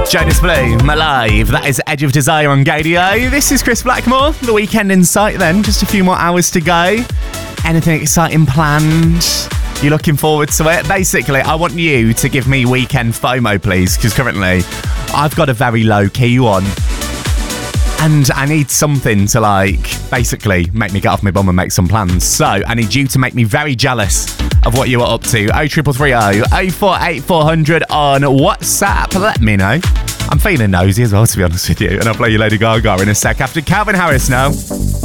Jonas Blue, Alive. That is Edge of Desire on Gadio. This is Chris Blackmore. The weekend in sight then. Just a few more hours to go. Anything exciting planned? You looking forward to it? Basically, I want you to give me weekend FOMO, please, because currently I've got a very low-key one. And I need something to, basically make me get off my bum and make some plans. So I need you to make me very jealous of what you are up to. 0330 048 400 on WhatsApp. Let me know. I'm feeling nosy as well, to be honest with you. And I'll play you Lady Gaga in a sec after Calvin Harris now.